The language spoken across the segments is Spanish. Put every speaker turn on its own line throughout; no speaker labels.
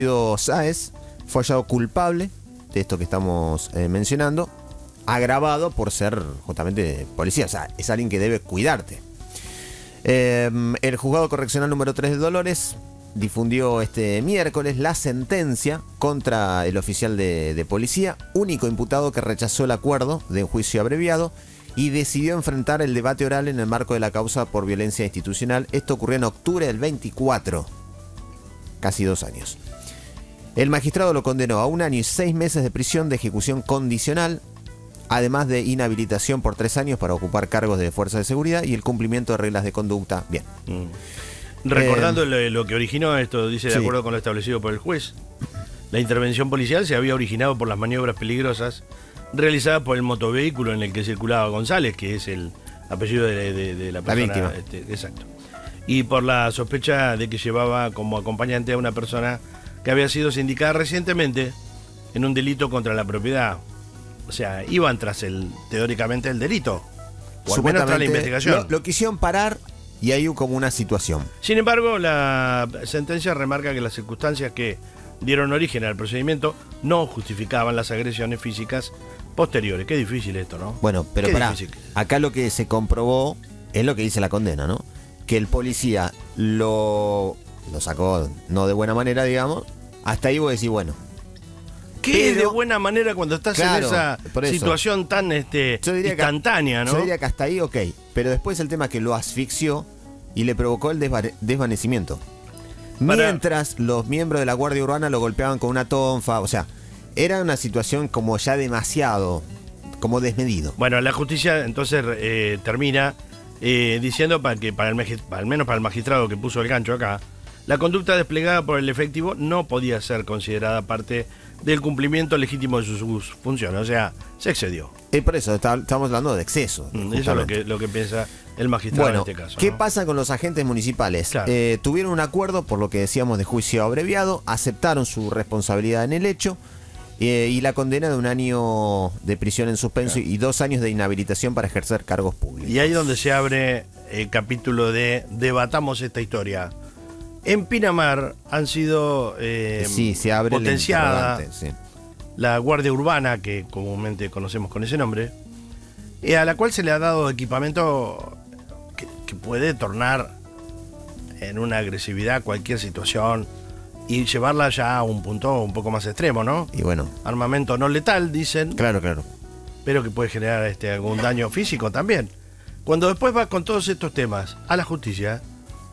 Sáez fue hallado culpable de esto que estamos mencionando, agravado por ser justamente policía, o sea, es alguien que debe cuidarte. El juzgado correccional número 3 de Dolores difundió este miércoles la sentencia contra el oficial de policía, único imputado que rechazó el acuerdo de un juicio abreviado y decidió enfrentar el debate oral en el marco de la causa por violencia institucional. Esto ocurrió en octubre del 24, casi 2 años. El magistrado lo condenó a 1 año y 6 meses de prisión de ejecución condicional, además de inhabilitación por 3 años para ocupar cargos de fuerza de seguridad y el cumplimiento de reglas de conducta. Bien.
Recordando lo que originó esto, dice de
sí.
acuerdo con lo establecido por el juez, la intervención policial se había originado por las maniobras peligrosas realizadas por el motovehículo en el que circulaba González, que es el apellido de la persona.
víctima.
Exacto. Y por la sospecha de que llevaba como acompañante a una persona que había sido sindicada recientemente en un delito contra la propiedad. O sea, iban tras teóricamente el delito. O al menos tras la investigación.
Lo quisieron parar y hay como una situación.
Sin embargo, la sentencia remarca que las circunstancias que dieron origen al procedimiento no justificaban las agresiones físicas posteriores. Qué difícil esto, ¿no?
Bueno, pero
Qué
pará,
difícil.
acá lo que se comprobó es lo que dice la condena, ¿no? Que el policía lo sacó no de buena manera, digamos. Hasta ahí vos decís, bueno.
¿Qué es de
pero-
buena manera cuando estás
Claro,
en esa
por eso.
situación tan
Yo diría que-
instantánea, ¿no?
Yo diría que hasta ahí, ok. Pero después el tema es que lo asfixió y le provocó el desvanecimiento. Mientras los miembros de la Guardia Urbana lo golpeaban con una tonfa. O sea, era una situación como ya demasiado, como desmedido.
Bueno, la justicia entonces termina diciendo al menos para el magistrado que puso el gancho acá, la conducta desplegada por el efectivo no podía ser considerada parte del cumplimiento legítimo de sus funciones. O sea, se excedió.
Por eso estamos hablando de exceso.
Eso es lo que piensa el magistrado
Bueno,
en este caso.
¿qué
¿no?
pasa con los agentes municipales?
Claro.
Tuvieron un acuerdo, por lo que decíamos, de juicio abreviado, aceptaron su responsabilidad en el hecho y la condena de 1 año de prisión en suspenso y 2 años de inhabilitación para ejercer cargos públicos.
Y ahí es donde se abre el capítulo de debatamos esta historia. En Pinamar han sido
Sí, se abre el
potenciada
interrogante, sí.
la Guardia Urbana, que comúnmente conocemos con ese nombre, a la cual se le ha dado equipamiento que puede tornar en una agresividad cualquier situación y llevarla ya a un punto un poco más extremo, ¿no?
Y bueno,
Armamento no letal, dicen,
claro.
pero que puede generar algún daño físico también. Cuando después va con todos estos temas a la justicia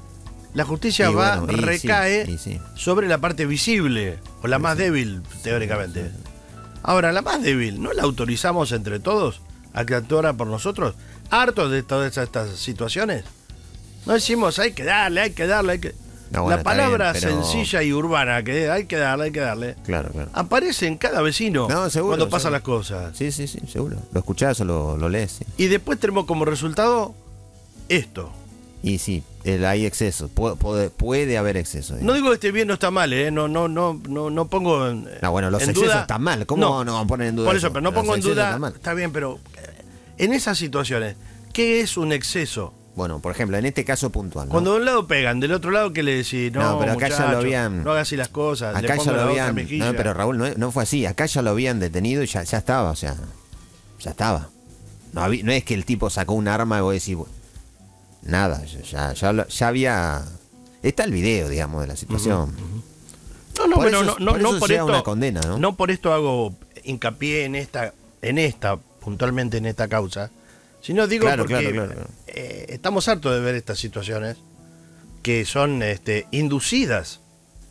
Y
va,
bueno, y
recae
sí.
sobre la parte visible, o la más débil, teóricamente. Ahora, la más débil, ¿no la autorizamos entre todos a que actuara por nosotros? ¿Hartos de todas estas situaciones? No decimos, hay que darle.
No, bueno,
La palabra
está bien, pero-
sencilla y urbana, que hay que darle,
Claro.
aparece en cada vecino
No, seguro,
cuando pasan
seguro.
las cosas.
Sí, seguro. Lo escuchás o lo lees, sí.
Y después tenemos como resultado esto.
Y sí, hay exceso. Puede haber exceso.
No digo que esté bien o está mal, no pongo en,
No, bueno, los
en
excesos
duda.
están mal. ¿Cómo no van a poner en duda
Por eso,
eso?
pero no
Los
pongo en
excesos
duda,
están mal.
está bien, pero en esas situaciones, ¿qué es un exceso?
Bueno, por ejemplo, en este caso puntual, ¿no?
Cuando de un lado pegan, del otro lado, ¿qué le decís? No,
pero acá ya
muchacho,
lo habían.
no hagas así las cosas. le
Acá
pongo
ya lo
la otra
habían.
mejilla.
No, pero Raúl, no fue así. Acá ya lo habían detenido y ya estaba, o sea. Ya estaba. No es que el tipo sacó un arma y vos decís. Nada, ya había. Está el video, digamos, de la situación.
No,
Por
pero
eso-
no
por
por
llega
esto.
una condena, ¿no?
No por esto hago hincapié en esta, puntualmente en esta causa, sino digo
Claro,
porque
claro.
estamos hartos de ver estas situaciones que son inducidas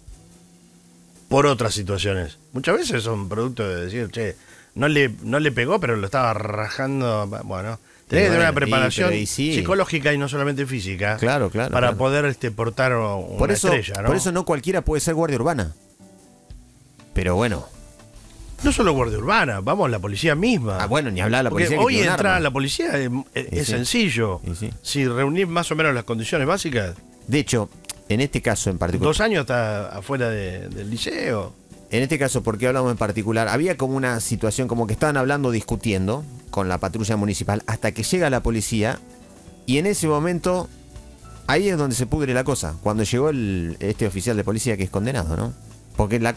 por otras situaciones. Muchas veces son producto de decir, che, no le pegó, pero lo estaba rajando. Bueno, tenés que tener una preparación
sí.
psicológica y no solamente física.
Claro,
para
claro.
poder portar una
Por eso,
estrella, ¿no?
por eso no cualquiera puede ser guardia urbana. Pero bueno.
No solo Guardia Urbana, vamos, la policía misma.
Bueno, ni hablar de la
Porque
policía. que
hoy
tiene un
entrar
arma.
a la policía es
sí.
sencillo.
Y sí.
Si reunís más o menos las condiciones básicas,
De hecho, en este caso en particular.
2 años está afuera del liceo.
En este caso, ¿por qué hablamos en particular? Había como una situación como que estaban hablando, discutiendo con la patrulla municipal hasta que llega la policía y en ese momento ahí es donde se pudre la cosa. Cuando llegó este oficial de policía que es condenado, ¿no? Porque la